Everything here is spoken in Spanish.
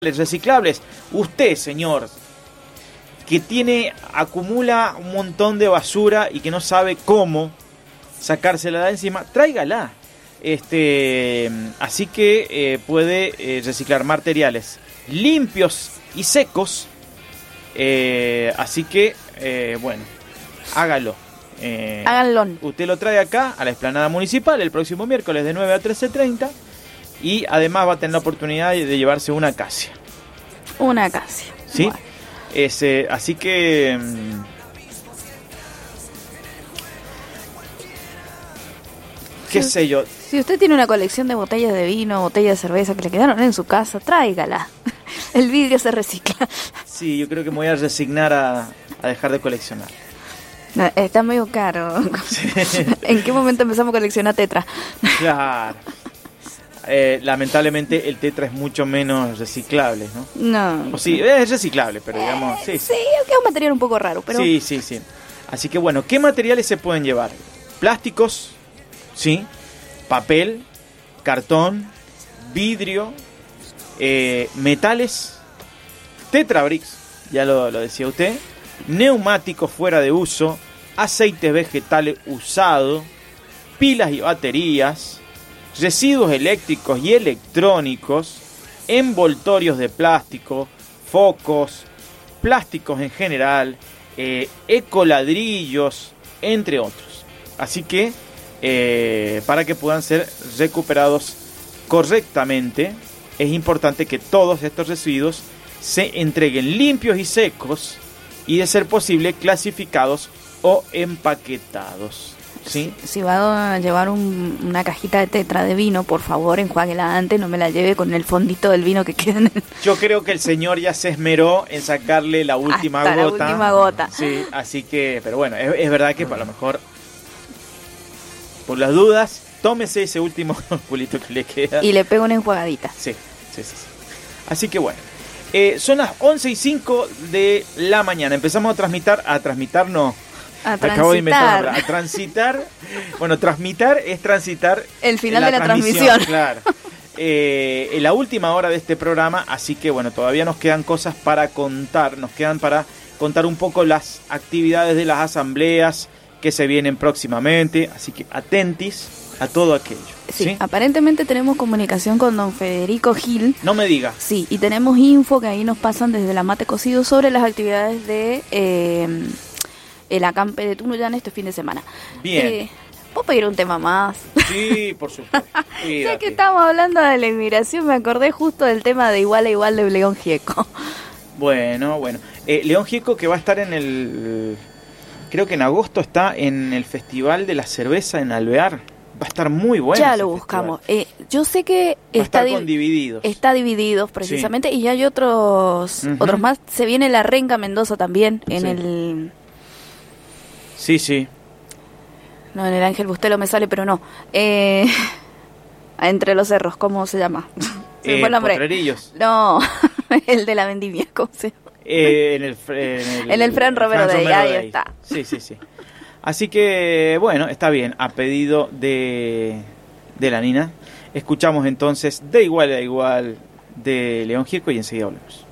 reciclables. Usted, señor, que acumula un montón de basura y que no sabe cómo sacársela de encima, tráigala. Así que puede reciclar materiales limpios y secos. Así que, bueno, hágalo. Háganlo. Usted lo trae acá a la explanada municipal el próximo miércoles de 9 a 13:30 y además va a tener la oportunidad de llevarse una acacia. Una acacia. ¿Sí? Bueno. Así que... ¿Qué sé yo? Si usted tiene una colección de botellas de vino, botellas de cerveza que le quedaron en su casa, tráigala. El vidrio se recicla. Sí, yo creo que me voy a resignar a dejar de coleccionar. No, está medio caro. Sí. ¿En qué momento empezamos a coleccionar tetra? Claro. Lamentablemente el tetra es mucho menos reciclable, ¿no? No. O sí, es reciclable, pero digamos... Sí, sí, es un material un poco raro, pero... Sí. Así que bueno, ¿qué materiales se pueden llevar? Plásticos, sí, papel, cartón, vidrio, metales, tetrabricks, ya lo decía usted, neumáticos fuera de uso, aceites vegetales usados, pilas y baterías, residuos eléctricos y electrónicos, envoltorios de plástico, focos, plásticos en general, ecoladrillos, entre otros. Así que para que puedan ser recuperados correctamente, es importante que todos estos residuos se entreguen limpios y secos y, de ser posible, clasificados o empaquetados. ¿Sí? Si va a llevar una cajita de tetra de vino, por favor, enjuáguela antes, no me la lleve con el fondito del vino que queda en el... Yo creo que el señor ya se esmeró en sacarle la última gota. La última gota. Sí, así que, pero bueno, es verdad que a lo mejor, por las dudas, tómese ese último pulito que le queda. Y le pega una enjuagadita. Sí. Así que bueno, son las 11:05 de la mañana. Empezamos a transitar. Acabo de inventar una palabra. A transitar. Bueno, transmitar es transitar. El final de la transmisión. Claro. En la última hora de este programa, así que bueno, todavía nos quedan cosas para contar. Nos quedan para contar un poco las actividades de las asambleas que se vienen próximamente. Así que atentis a todo aquello. Sí, aparentemente tenemos comunicación con don Federico Gil. No me diga. Sí, y tenemos info que ahí nos pasan desde la Mate Cocido sobre las actividades de el acampe de Tunuyán este fin de semana. Bien. ¿Puedo pedir un tema más? Sí, por supuesto. Ya que estamos hablando de la inmigración, me acordé justo del tema de Igual a Igual de León Gieco. Bueno. León Gieco, que va a estar creo que en agosto está en el Festival de la Cerveza en Alvear. Va a estar muy bueno. Ya lo buscamos. Yo sé que está con Divididos. Está Divididos, precisamente, sí. Y ya hay otros más. Se viene la Renga Mendoza también en el... Sí. No, en el Ángel Bustelo me sale, pero no. Entre los cerros, ¿cómo se llama? Se me fue el nombre. Potrerillos. No, el de la vendimia, ¿cómo se llama? En el Fran Romero de ahí está. Sí. Así que, bueno, está bien. A pedido de la Nina, escuchamos entonces De Igual a Igual de León Gieco y enseguida volvemos.